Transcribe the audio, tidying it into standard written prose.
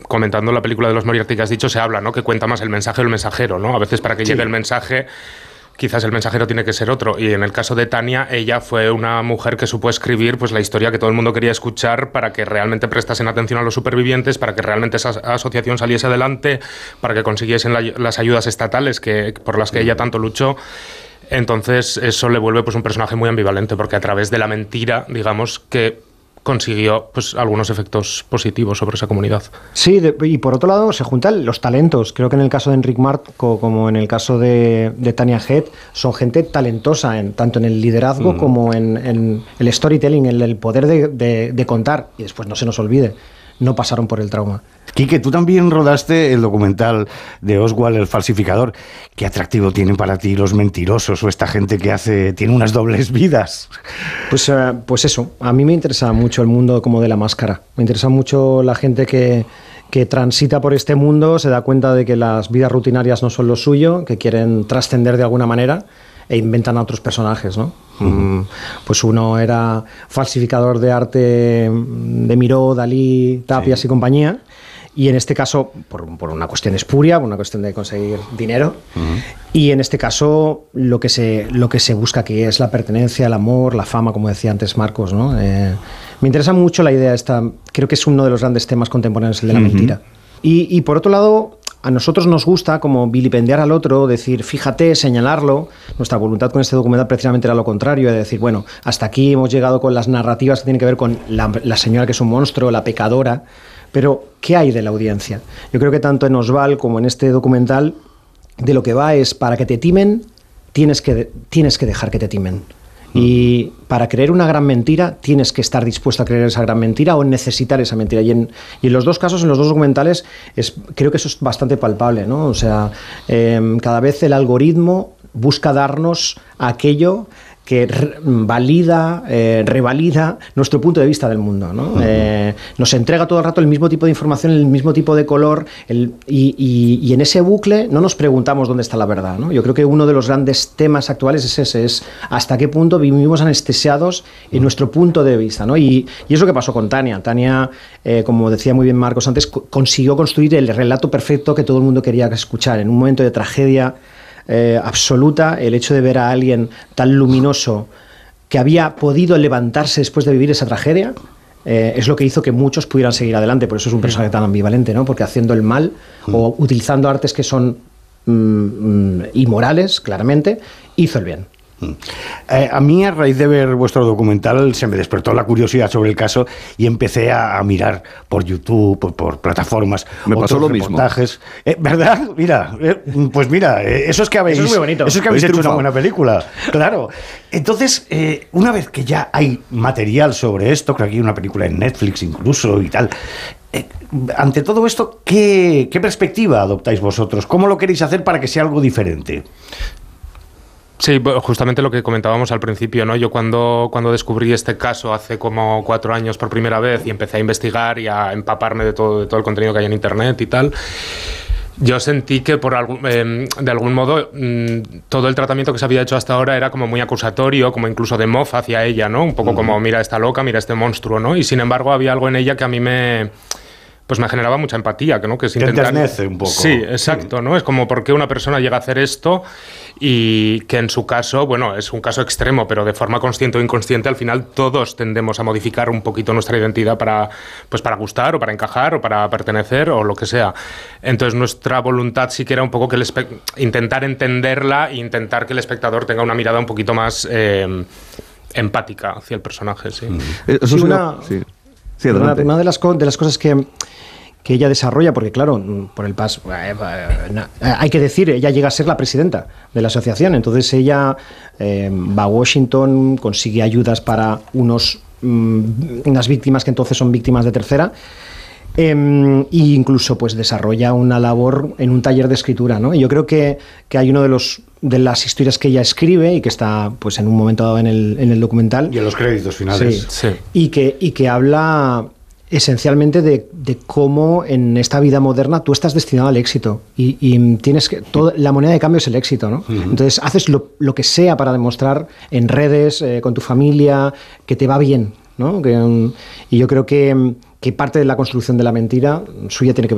comentando la película de los Moriarty que has dicho, se habla, ¿no? Que cuenta más el mensaje o el mensajero, ¿no? A veces para que llegue el mensaje, quizás el mensajero tiene que ser otro. Y en el caso de Tania, ella fue una mujer que supo escribir pues la historia que todo el mundo quería escuchar para que realmente prestasen atención a los supervivientes, para que realmente esa asociación saliese adelante, para que consiguiesen las ayudas estatales por las que ella tanto luchó. Entonces eso le vuelve pues un personaje muy ambivalente, porque a través de la mentira, digamos, que consiguió pues algunos efectos positivos sobre esa comunidad. Sí, y por otro lado se juntan los talentos. Creo que en el caso de Enric Marco, como en el caso de Tania Head, son gente talentosa, tanto en el liderazgo como en el storytelling, en el poder de contar. Y después, no se nos olvide, no pasaron por el trauma. Quique, tú también rodaste el documental de Oswald el falsificador. ¿Qué atractivo tienen para ti los mentirosos o esta gente que tiene unas dobles vidas? Pues eso, a mí me interesa mucho el mundo como de la máscara. Me interesa mucho la gente que transita por este mundo, se da cuenta de que las vidas rutinarias no son lo suyo, que quieren trascender de alguna manera e inventan a otros personajes, ¿no? Pues uno era falsificador de arte de Miró, Dalí, Tapias y compañía. Y en este caso, por una cuestión espuria, por una cuestión de conseguir dinero. Y en este caso, lo que se busca aquí es la pertenencia, el amor, la fama, como decía antes Marcos, ¿no? Me interesa mucho la idea esta. Creo que es uno de los grandes temas contemporáneos, el de la mentira. Y por otro lado, a nosotros nos gusta como vilipendiar al otro, decir, fíjate, señalarlo. Nuestra voluntad con este documental precisamente era lo contrario, de decir, bueno, hasta aquí hemos llegado con las narrativas que tienen que ver con la señora que es un monstruo, la pecadora. Pero, ¿qué hay de la audiencia? Yo creo que tanto en Oswald como en este documental, de lo que va es, para que te timen, tienes que dejar que te timen. Y para creer una gran mentira, tienes que estar dispuesto a creer esa gran mentira o necesitar esa mentira. Y en los dos casos, en los dos documentales, creo que eso es bastante palpable, ¿no? O sea, cada vez el algoritmo busca darnos aquello que valida, revalida nuestro punto de vista del mundo, ¿no? Nos entrega todo el rato el mismo tipo de información, el mismo tipo de color, y en ese bucle no nos preguntamos dónde está la verdad, ¿no? Yo creo que uno de los grandes temas actuales es ese, es hasta qué punto vivimos anestesiados en nuestro punto de vista, ¿no? Y es lo que pasó con Tania. Tania, como decía muy bien Marcos antes, consiguió construir el relato perfecto que todo el mundo quería escuchar. En un momento de tragedia absoluta, el hecho de ver a alguien tan luminoso que había podido levantarse después de vivir esa tragedia, es lo que hizo que muchos pudieran seguir adelante. Por eso es un personaje tan ambivalente, ¿no? Porque haciendo el mal o utilizando artes que son inmorales, claramente, hizo el bien. A mí, a raíz de ver vuestro documental, se me despertó la curiosidad sobre el caso y empecé a mirar por YouTube, por plataformas. Me pasó lo mismo. ¿Verdad? Mira, pues mira, eso es que habéis, eso es muy bonito. Eso es que habéis hecho una buena película. Claro. Entonces, una vez que ya hay material sobre esto, creo que hay una película en Netflix incluso y tal. Ante todo esto, ¿qué perspectiva adoptáis vosotros? ¿Cómo lo queréis hacer para que sea algo diferente? Sí, justamente lo que comentábamos al principio, ¿no? Yo cuando descubrí este caso hace como 4 años por primera vez y empecé a investigar y a empaparme de todo el contenido que hay en internet y tal, yo sentí que de algún modo todo el tratamiento que se había hecho hasta ahora era como muy acusatorio, como incluso de mofa hacia ella, ¿no? Un poco como, mira esta loca, mira este monstruo, ¿no? Y sin embargo había algo en ella que a mí me generaba mucha empatía, ¿no? Que es intentar... Te enternece un poco. Sí, exacto, ¿no? Es como por qué una persona llega a hacer esto y que en su caso, bueno, es un caso extremo, pero de forma consciente o inconsciente, al final todos tendemos a modificar un poquito nuestra identidad para gustar o para encajar o para pertenecer o lo que sea. Entonces nuestra voluntad sí que era un poco que intentar entenderla e intentar que el espectador tenga una mirada un poquito más empática hacia el personaje, sí. Eso sí, Sí, adelante. Una de las cosas que ella desarrolla, porque claro, por el paso, hay que decir, ella llega a ser la presidenta de la asociación, entonces ella va a Washington, consigue ayudas para unas víctimas que entonces son víctimas de tercera, e incluso pues desarrolla una labor en un taller de escritura, ¿no? Y yo creo que hay uno de las historias que ella escribe y que está pues en un momento dado en el documental. Y en los créditos finales. Sí. Y que habla esencialmente de cómo en esta vida moderna tú estás destinado al éxito y tienes que la moneda de cambio es el éxito, ¿no? Entonces haces lo que sea para demostrar en redes, con tu familia, que te va bien, ¿no? Y yo creo que parte de la construcción de la mentira suya tiene que ver